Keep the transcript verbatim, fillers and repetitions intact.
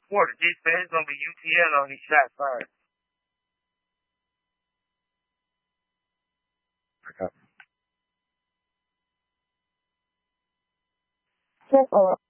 quarter. Defense gonna be U T L on these shots fired. Okay.